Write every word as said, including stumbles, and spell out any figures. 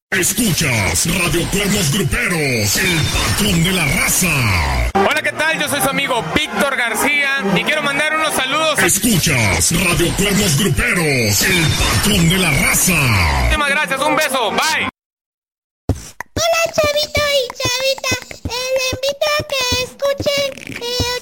Escuchas Radio Cuernos Gruperos, el patrón de la raza. Hola, ¿qué tal? Yo soy su amigo Víctor García y quiero mandar unos saludos. Escuchas Radio Cuernos Gruperos, el patrón de la raza. Muchísimas gracias, un beso, bye. Hola, chavito y chavita, eh, le invito a que escuchen eh,